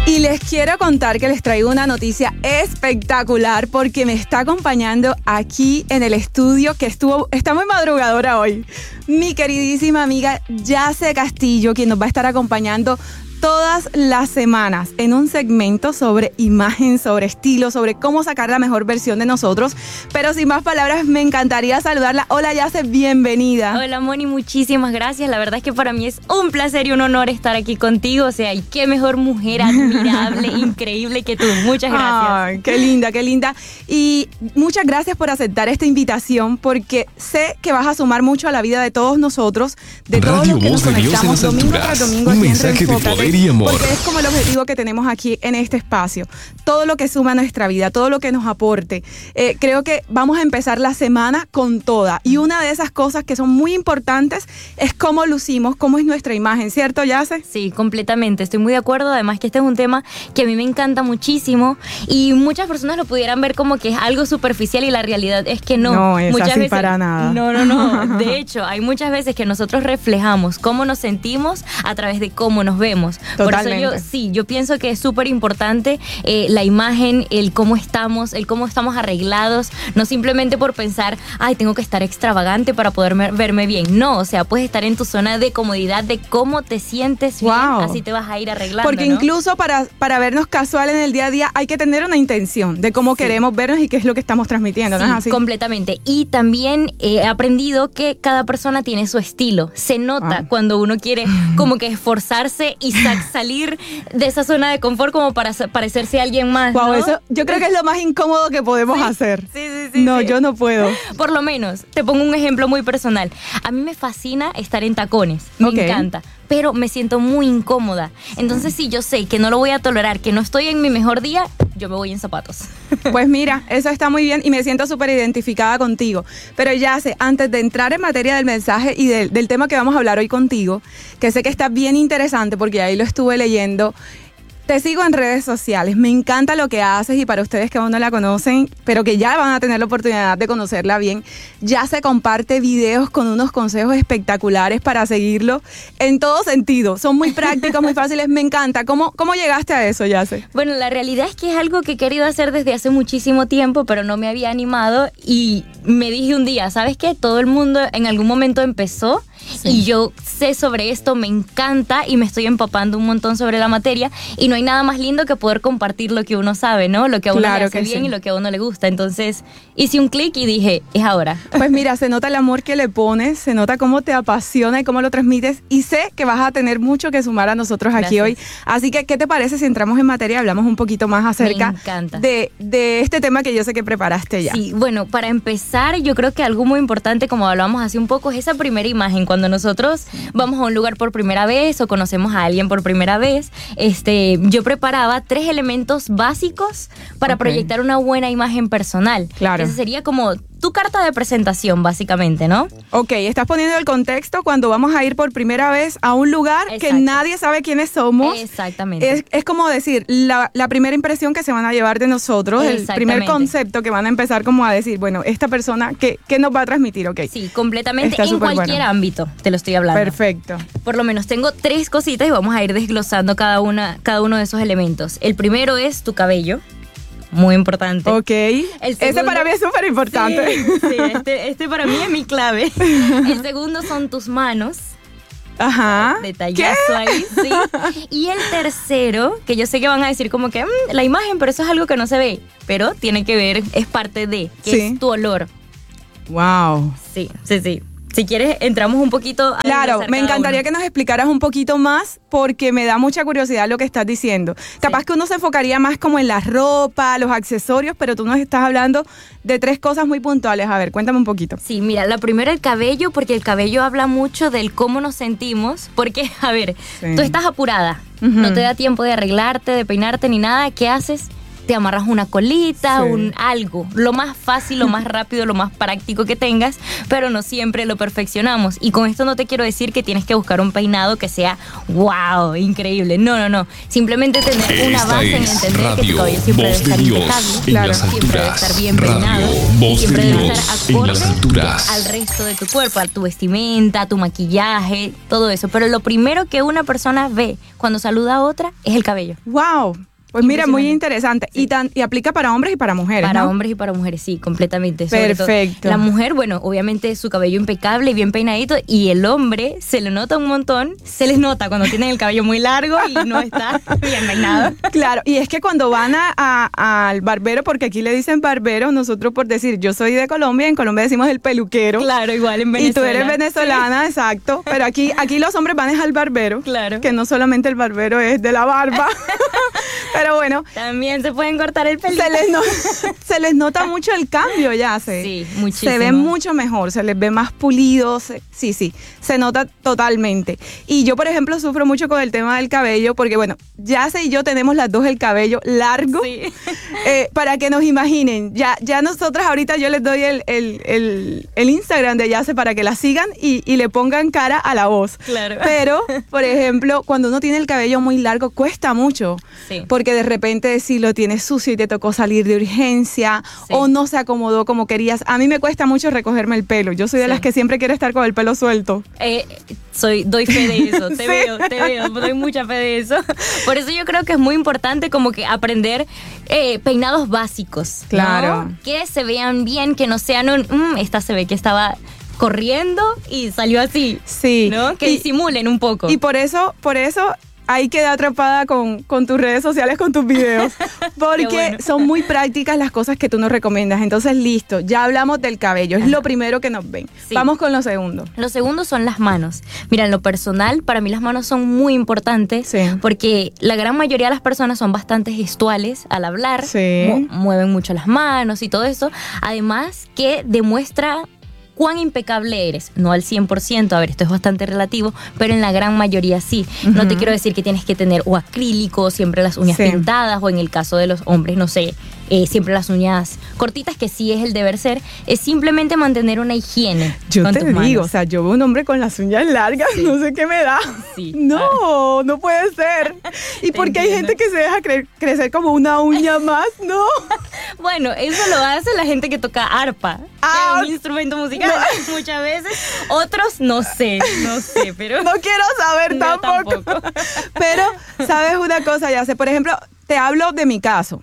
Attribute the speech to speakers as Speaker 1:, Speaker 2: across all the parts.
Speaker 1: Y les quiero contar que les traigo una noticia espectacular porque me está acompañando aquí en el estudio que está muy madrugadora hoy. Mi queridísima amiga Yace Castillo, quien nos va a estar acompañando todas las semanas en un segmento sobre imagen, sobre estilo, sobre cómo sacar la mejor versión de nosotros. Pero sin más palabras, me encantaría saludarla. Hola Yace, bienvenida.
Speaker 2: Hola Moni, muchísimas gracias. La verdad es que para mí es un placer y un honor estar aquí contigo. O sea, y qué mejor mujer admirable, increíble que tú. Muchas gracias.
Speaker 1: Ay, qué linda, qué linda. Y muchas gracias por aceptar esta invitación porque sé que vas a sumar mucho a la vida de todos nosotros, de todos los que nos conectamos domingo tras domingo.
Speaker 3: Un mensaje de poder y amor.
Speaker 1: Porque es como el objetivo que tenemos aquí en este espacio. Todo lo que suma a nuestra vida, todo lo que nos aporte. Creo que vamos a empezar la semana con toda. Y una de esas cosas que son muy importantes es cómo lucimos, cómo es nuestra imagen, ¿cierto, Yace?
Speaker 2: Sí, completamente. Estoy muy de acuerdo. Además que este es un tema que a mí me encanta muchísimo y muchas personas lo pudieran ver como que es algo superficial y la realidad es que no.
Speaker 1: No es
Speaker 2: muchas
Speaker 1: así
Speaker 2: veces,
Speaker 1: para nada.
Speaker 2: No. De hecho, hay muchas veces que nosotros reflejamos cómo nos sentimos a través de cómo nos vemos.
Speaker 1: Totalmente.
Speaker 2: Por eso yo pienso que es súper importante la imagen, el cómo estamos arreglados, no simplemente por pensar, ay, tengo que estar extravagante para poder verme bien. No, o sea, puedes estar en tu zona de comodidad de cómo te sientes bien, así te vas a ir arreglando.
Speaker 1: Porque
Speaker 2: ¿no?
Speaker 1: incluso para vernos casual en el día a día hay que tener una intención de cómo queremos vernos y qué es lo que estamos transmitiendo, ¿no es así?
Speaker 2: Completamente. Y también he aprendido que cada persona tiene su estilo. Se nota cuando uno quiere como que esforzarse y salir de esa zona de confort como para parecerse a alguien más.
Speaker 1: Wow,
Speaker 2: ¿no?
Speaker 1: eso yo creo que es lo más incómodo que podemos hacer.
Speaker 2: Sí.
Speaker 1: No, yo no puedo.
Speaker 2: Por lo menos, te pongo un ejemplo muy personal. A mí me fascina estar en tacones, me encanta, pero me siento muy incómoda. Entonces, si yo sé que no lo voy a tolerar, que no estoy en mi mejor día, yo me voy en zapatos.
Speaker 1: Pues mira, eso está muy bien y me siento súper identificada contigo. Pero Yace, antes de entrar en materia del mensaje y del tema que vamos a hablar hoy contigo, que sé que está bien interesante porque ahí lo estuve leyendo. Te sigo en redes sociales, me encanta lo que haces y para ustedes que aún no la conocen, pero que ya van a tener la oportunidad de conocerla bien, Yace comparte videos con unos consejos espectaculares para seguirlo en todo sentido. Son muy prácticos, muy fáciles, me encanta. ¿Cómo llegaste a eso, Yace?
Speaker 2: Bueno, la realidad es que es algo que he querido hacer desde hace muchísimo tiempo, pero no me había animado y me dije un día, ¿sabes qué? Todo el mundo en algún momento empezó. Sí. Y yo sé sobre esto, me encanta y me estoy empapando un montón sobre la materia y no hay nada más lindo que poder compartir lo que uno sabe, ¿no? Lo que a uno le hace bien y lo que a uno le gusta. Entonces hice un clic y dije, es ahora.
Speaker 1: Pues mira, se nota el amor que le pones, se nota cómo te apasiona y cómo lo transmites y sé que vas a tener mucho que sumar a nosotros aquí hoy. Así que, ¿qué te parece si entramos en materia y hablamos un poquito más acerca de este tema que yo sé que preparaste ya?
Speaker 2: Sí, bueno, para empezar, yo creo que algo muy importante, como hablamos hace un poco, es esa primera imagen. Cuando nosotros vamos a un lugar por primera vez o conocemos a alguien por primera vez, yo preparaba 3 elementos básicos para proyectar una buena imagen personal.
Speaker 1: Claro.
Speaker 2: Esa sería como tu carta de presentación, básicamente, ¿no?
Speaker 1: Ok, estás poniendo el contexto cuando vamos a ir por primera vez a un lugar que nadie sabe quiénes somos.
Speaker 2: Exactamente.
Speaker 1: Es como decir, la primera impresión que se van a llevar de nosotros, el primer concepto que van a empezar como a decir, bueno, esta persona, ¿qué nos va a transmitir? Okay.
Speaker 2: Sí, completamente en cualquier ámbito, te lo estoy hablando.
Speaker 1: Perfecto.
Speaker 2: Por lo menos tengo 3 cositas y vamos a ir desglosando cada uno de esos elementos. El primero es tu cabello. Muy importante.
Speaker 1: Ok. Ese para mí es súper importante.
Speaker 2: Sí, este para mí es mi clave. El segundo son tus manos.
Speaker 1: Ajá.
Speaker 2: Detallazo ahí, sí. Y el tercero, que yo sé que van a decir como que la imagen, pero eso es algo que no se ve. Pero tiene que ver, es parte de, que es tu olor.
Speaker 1: Wow.
Speaker 2: Sí. Si quieres, entramos un poquito a
Speaker 1: Claro, me encantaría que nos explicaras un poquito más porque me da mucha curiosidad lo que estás diciendo. Capaz que uno se enfocaría más como en la ropa, los accesorios, pero tú nos estás hablando de 3 cosas muy puntuales. A ver, cuéntame un poquito.
Speaker 2: Sí, mira, la primera el cabello, porque el cabello habla mucho del cómo nos sentimos, porque, a ver, tú estás apurada, no te da tiempo de arreglarte, de peinarte ni nada, ¿qué haces? te amarras una colita, algo, lo más fácil, lo más rápido, lo más práctico que tengas, pero no siempre lo perfeccionamos. Y con esto no te quiero decir que tienes que buscar un peinado que sea wow, increíble. No. Simplemente tener una base en entender que tu cabello siempre debe estar impecable, claro, siempre debe estar bien peinado y siempre debe estar acorde al resto de tu cuerpo, a tu vestimenta, a tu maquillaje, todo eso. Pero lo primero que una persona ve cuando saluda a otra es el cabello.
Speaker 1: ¡Wow! Pues mira, muy interesante. Sí. Y aplica para hombres y para mujeres,
Speaker 2: Para
Speaker 1: ¿no?
Speaker 2: hombres y para mujeres, sí, completamente.
Speaker 1: Perfecto.
Speaker 2: La mujer, bueno, obviamente su cabello impecable y bien peinadito, y el hombre se le nota un montón, se les nota cuando tienen el cabello muy largo y no está bien peinado.
Speaker 1: Claro, y es que cuando van al barbero, porque aquí le dicen barbero, nosotros por decir, yo soy de Colombia, en Colombia decimos el peluquero.
Speaker 2: Claro, igual en Venezuela.
Speaker 1: Y tú eres venezolana, sí. Exacto, pero aquí los hombres van al barbero.
Speaker 2: Claro.
Speaker 1: Que no solamente el barbero es de la barba. Pero bueno.
Speaker 2: También se pueden cortar el pelito.
Speaker 1: Se les nota mucho el cambio ya.
Speaker 2: Sí, muchísimo.
Speaker 1: Se ven mucho mejor, se les ve más pulidos. Sí, se nota totalmente. Y yo, por ejemplo, sufro mucho con el tema del cabello porque, bueno, Yace y yo tenemos las dos el cabello largo.
Speaker 2: Sí.
Speaker 1: Para que nos imaginen. Ya nosotras ahorita yo les doy el Instagram de Yace para que la sigan y le pongan cara a la voz.
Speaker 2: Claro.
Speaker 1: Pero, por ejemplo, cuando uno tiene el cabello muy largo, cuesta mucho.
Speaker 2: Sí.
Speaker 1: Porque de repente si lo tienes sucio y te tocó salir de urgencia, sí, o no se acomodó como querías. A mí me cuesta mucho recogerme el pelo. Yo soy de las que siempre quiere estar con el pelo suelto.
Speaker 2: Doy fe de eso, te veo, doy mucha fe de eso. Por eso yo creo que es muy importante como que aprender peinados básicos.
Speaker 1: Claro.
Speaker 2: ¿No? Que se vean bien, que no sean esta se ve que estaba corriendo y salió así.
Speaker 1: Sí.
Speaker 2: ¿No? Que disimulen un poco.
Speaker 1: Y por eso ahí quedé atrapada con tus redes sociales, con tus videos, porque son muy prácticas las cosas que tú nos recomiendas. Entonces, listo, ya hablamos del cabello, es lo primero que nos ven. Sí. Vamos con lo segundo.
Speaker 2: Lo segundo son las manos. Mira, en lo personal, para mí las manos son muy importantes, sí, porque la gran mayoría de las personas son bastante gestuales al hablar,
Speaker 1: sí,
Speaker 2: mueven mucho las manos y todo eso. Además, que demuestra cuán impecable eres, no al 100%, a ver, esto es bastante relativo, pero en la gran mayoría sí. Uh-huh. No te quiero decir que tienes que tener o acrílico, siempre las uñas pintadas, o en el caso de los hombres, no sé, siempre las uñas cortitas, que sí es el deber ser, es simplemente mantener una higiene.
Speaker 1: Yo
Speaker 2: con
Speaker 1: te
Speaker 2: tus
Speaker 1: digo,
Speaker 2: manos.
Speaker 1: O sea, yo veo un hombre con las uñas largas, no sé qué me da.
Speaker 2: Sí.
Speaker 1: No puede ser. ¿Y por qué hay gente que se deja crecer como una uña más? No.
Speaker 2: Bueno, eso lo hace la gente que toca arpa, que es un instrumento musical, muchas veces. Otros, no sé, pero...
Speaker 1: No quiero saber tampoco. Pero, ¿sabes una cosa, Yace? Por ejemplo, te hablo de mi caso.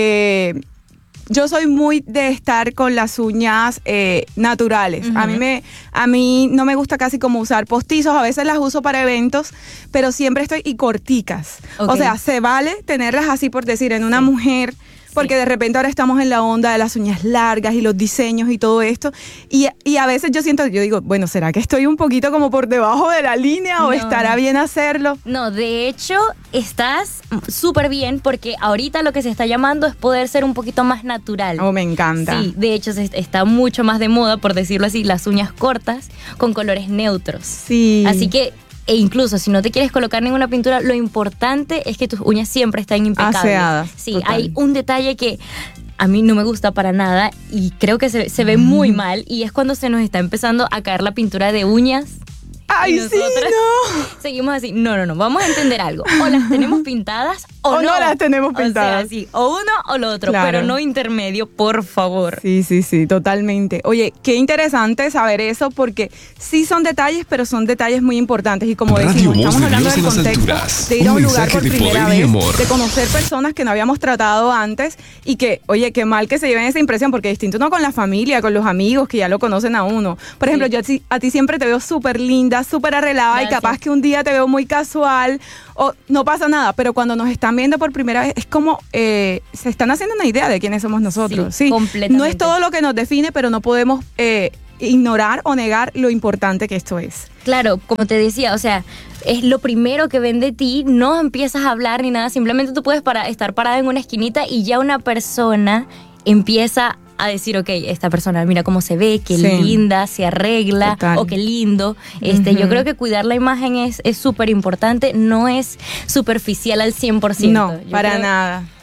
Speaker 1: Yo soy muy de estar con las uñas naturales. Uh-huh. A mí no me gusta casi como usar postizos. A veces las uso para eventos, pero siempre estoy y corticas. Okay. O sea, se vale tenerlas así, por decir, en una mujer. Porque de repente ahora estamos en la onda de las uñas largas y los diseños y todo esto. Y a veces yo digo, bueno, ¿será que estoy un poquito como por debajo de la línea o estará bien hacerlo?
Speaker 2: No, de hecho, estás súper bien porque ahorita lo que se está llamando es poder ser un poquito más natural.
Speaker 1: Oh, me encanta.
Speaker 2: Sí, de hecho está mucho más de moda, por decirlo así, las uñas cortas con colores neutros.
Speaker 1: Sí.
Speaker 2: Así que e incluso si no te quieres colocar ninguna pintura, lo importante es que tus uñas siempre estén impecables.
Speaker 1: Aseadas.
Speaker 2: Sí, total. Hay un detalle que a mí no me gusta para nada y creo que se ve muy mal, y es cuando se nos está empezando a caer la pintura de uñas.
Speaker 1: ¡Ay, sí, no!
Speaker 2: Seguimos así. No. Vamos a entender algo. O las tenemos pintadas o no
Speaker 1: las tenemos pintadas.
Speaker 2: O sea, sí, o uno o lo otro, claro, pero no intermedio, por favor.
Speaker 1: Sí, totalmente. Oye, qué interesante saber eso, porque sí son detalles, pero son detalles muy importantes. Y como decimos, estamos hablando del contexto de ir a un lugar por primera vez, de conocer personas que no habíamos tratado antes y que, oye, qué mal que se lleven esa impresión, porque es distinto no con la familia, con los amigos que ya lo conocen a uno. Por ejemplo, yo a ti siempre te veo súper linda, súper arreglada. Gracias. Y capaz que un día te veo muy casual o no pasa nada, pero cuando nos están viendo por primera vez es como se están haciendo una idea de quiénes somos nosotros. Sí, completamente. No es todo lo que nos define, pero no podemos ignorar o negar lo importante que esto es.
Speaker 2: Claro, como te decía, o sea, es lo primero que ven de ti, no empiezas a hablar ni nada, simplemente tú puedes estar parada en una esquinita y ya una persona empieza a decir, ok, esta persona, mira cómo se ve, qué linda, se arregla, total, o qué lindo. Yo creo que cuidar la imagen es súper importante, no es superficial al 100%.
Speaker 1: No, para nada.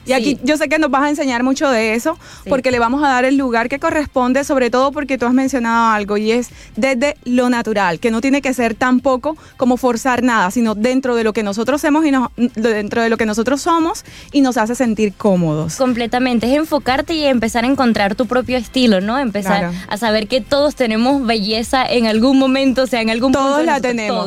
Speaker 1: Y aquí yo sé que nos vas a enseñar mucho de eso, porque le vamos a dar el lugar que corresponde, sobre todo porque tú has mencionado algo, y es desde lo natural, que no tiene que ser tampoco como forzar nada, sino dentro de lo que nosotros hacemos dentro de lo que nosotros somos y nos hace sentir cómodos.
Speaker 2: Completamente, es enfocarte y empezar a encontrar tu propio estilo, ¿no? Empezar a saber que todos tenemos belleza en algún momento, o sea, en algún punto.
Speaker 1: Todos la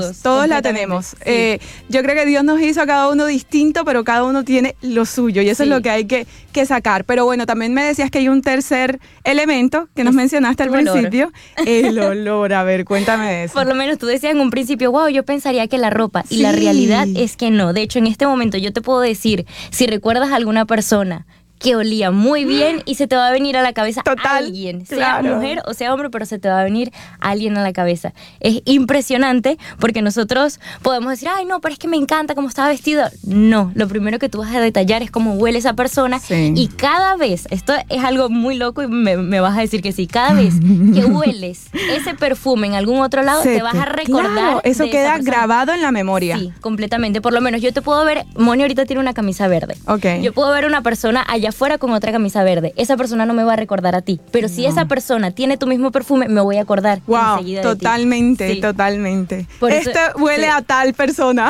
Speaker 1: tenemos. Sí. Yo creo que Dios nos hizo a cada uno distinto, pero cada uno tiene lo suyo, y eso es lo que hay que sacar. Pero bueno, también me decías que hay un tercer elemento que nos mencionaste al principio, el olor. A ver, cuéntame de eso.
Speaker 2: Por lo menos tú decías en un principio, wow, yo pensaría que la ropa, y la realidad es que no. De hecho, en este momento yo te puedo decir, si recuerdas a alguna persona que olía muy bien, y se te va a venir a la cabeza alguien, sea mujer o sea hombre, pero se te va a venir alguien a la cabeza. Es impresionante, porque nosotros podemos decir, ay no, pero es que me encanta cómo estaba vestido. No, lo primero que tú vas a detallar es cómo huele esa persona, y cada vez, esto es algo muy loco y me vas a decir que sí, cada vez que hueles ese perfume en algún otro lado, te vas a recordar.
Speaker 1: Claro, eso queda grabado en la memoria.
Speaker 2: Sí, completamente. Por lo menos yo te puedo ver, Moni ahorita tiene una camisa verde. Yo puedo ver una persona allá afuera con otra camisa verde. Esa persona no me va a recordar a ti, pero si esa persona tiene tu mismo perfume, me voy a acordar enseguida de ti. Totalmente.
Speaker 1: Por esto huele a tal persona.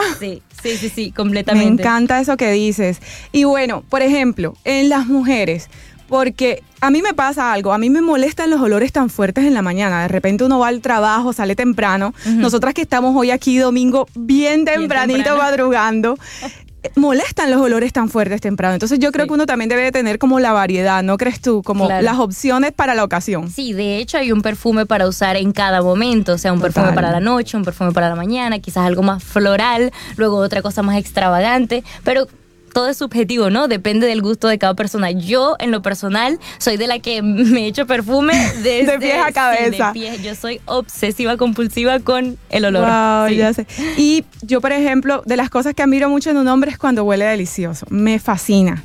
Speaker 2: Sí, completamente.
Speaker 1: Me encanta eso que dices. Y bueno, por ejemplo, en las mujeres, porque a mí me pasa algo, a mí me molestan los olores tan fuertes en la mañana. De repente uno va al trabajo, sale temprano. Nosotras que estamos hoy aquí domingo bien tempranito madrugando, molestan los olores tan fuertes temprano. Entonces yo creo que uno también debe de tener como la variedad, ¿no crees tú? Como las opciones para la ocasión.
Speaker 2: Sí, de hecho hay un perfume para usar en cada momento, o sea, un perfume para la noche, un perfume para la mañana, quizás algo más floral, luego otra cosa más extravagante, pero todo es subjetivo, ¿no? Depende del gusto de cada persona. Yo, en lo personal, soy de la que me echo perfume desde
Speaker 1: de pies a cabeza.
Speaker 2: Sí, de pies. Yo soy obsesiva, compulsiva con el olor.
Speaker 1: Wow, ya sé. Y yo, por ejemplo, de las cosas que admiro mucho en un hombre es cuando huele delicioso. Me fascina.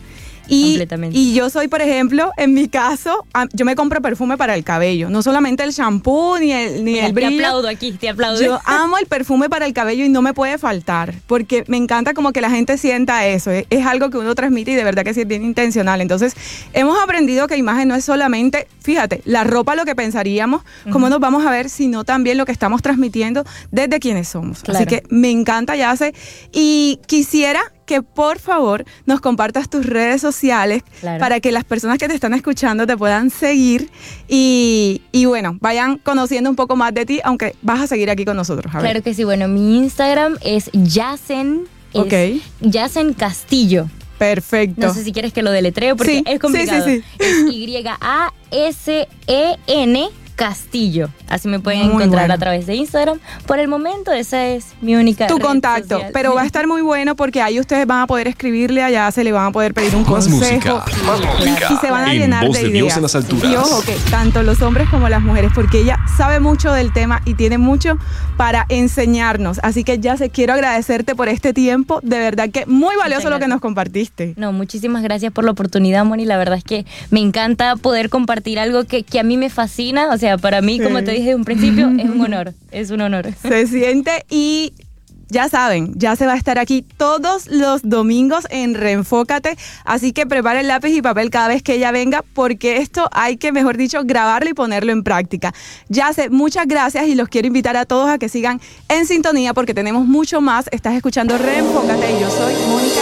Speaker 1: Y yo soy, por ejemplo, en mi caso, yo me compro perfume para el cabello, no solamente el shampoo ni el brillo.
Speaker 2: Te aplaudo aquí, te aplaudo.
Speaker 1: Yo amo el perfume para el cabello y no me puede faltar, porque me encanta como que la gente sienta eso. Es algo que uno transmite y de verdad que sí es bien intencional. Entonces, hemos aprendido que imagen no es solamente, fíjate, la ropa, lo que pensaríamos, cómo nos vamos a ver, sino también lo que estamos transmitiendo desde quienes somos. Así que me encanta, Yace, y quisiera que por favor nos compartas tus redes sociales para que las personas que te están escuchando te puedan seguir y bueno, vayan conociendo un poco más de ti, aunque vas a seguir aquí con nosotros.
Speaker 2: Claro que sí, bueno, mi Instagram es Yacen, Yacen Castillo.
Speaker 1: Perfecto.
Speaker 2: No sé si quieres que lo deletreo porque es complicado. Sí. Es YASEN Castillo. Así me pueden encontrar a través de Instagram. Por el momento, esa es mi única red
Speaker 1: contacto social. Pero va a estar muy bueno porque ahí ustedes van a poder escribirle, allá se le van a poder pedir un consejo.
Speaker 3: Más música.
Speaker 1: Y se van a llenar
Speaker 3: voz
Speaker 1: de
Speaker 3: Dios
Speaker 1: ideas.
Speaker 3: En las alturas.
Speaker 1: Y ojo, que tanto los hombres como las mujeres, porque ella sabe mucho del tema y tiene mucho para enseñarnos. Así que ya quiero agradecerte por este tiempo. De verdad que muy valioso lo que nos compartiste.
Speaker 2: No, muchísimas gracias por la oportunidad, Moni. La verdad es que me encanta poder compartir algo que a mí me fascina. O sea, para mí, como te dije desde un principio, es un honor. Es un honor.
Speaker 1: Se siente y ya saben, ya se va a estar aquí todos los domingos en Reenfócate, así que preparen lápiz y papel cada vez que ella venga, porque esto hay que, mejor dicho, grabarlo y ponerlo en práctica. Yace, muchas gracias y los quiero invitar a todos a que sigan en sintonía porque tenemos mucho más. Estás escuchando Reenfócate y yo soy Mónica.